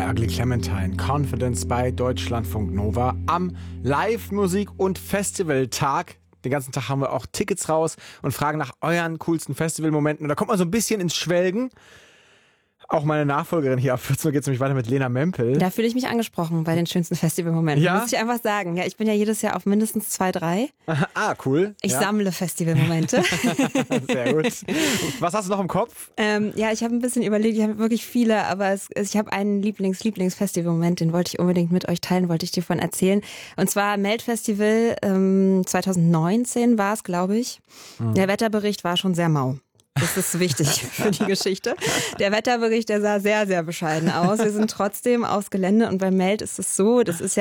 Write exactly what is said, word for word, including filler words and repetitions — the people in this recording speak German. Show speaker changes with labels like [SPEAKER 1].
[SPEAKER 1] Ugly Clementine, Confidence bei Deutschlandfunk Nova am Live-Musik- und Festivaltag. Den ganzen Tag haben wir auch Tickets raus und fragen nach euren coolsten Festivalmomenten. Und da kommt man so ein bisschen ins Schwelgen. Auch meine Nachfolgerin hier ab vierzehn Uhr geht es nämlich weiter mit Lena Mempel.
[SPEAKER 2] Da fühle ich mich angesprochen bei den schönsten Festivalmomenten.
[SPEAKER 1] Ja?
[SPEAKER 2] Muss ich einfach sagen. Ja, ich bin ja jedes Jahr auf mindestens zwei, drei.
[SPEAKER 1] Ah, cool.
[SPEAKER 2] Ich
[SPEAKER 1] ja.
[SPEAKER 2] sammle Festivalmomente.
[SPEAKER 1] Sehr gut. Was hast du noch im Kopf?
[SPEAKER 2] ähm, ja, ich habe ein bisschen überlegt. Ich habe wirklich viele, aber es, ich habe einen Lieblings-Lieblings-Festivalmoment, den wollte ich unbedingt mit euch teilen, wollte ich dir von erzählen. Und zwar Melt-Festival ähm, zwanzig neunzehn war es, glaube ich. Hm. Der Wetterbericht war schon sehr mau. Das ist wichtig für die Geschichte. Der Wetterbericht, der sah sehr, sehr bescheiden aus. Wir sind trotzdem aufs Gelände und bei Melt ist es so, das ist ja